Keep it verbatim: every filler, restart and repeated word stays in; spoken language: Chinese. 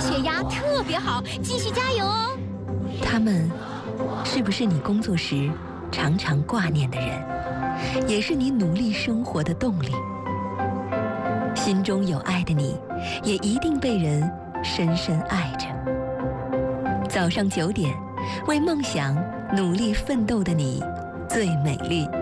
血压特别好，继续加油哦。 他们是不是你工作时常常挂念的人，也是你努力生活的动力？心中有爱的你，也一定被人深深爱着。早上九点，为梦想努力奋斗的你，最美丽。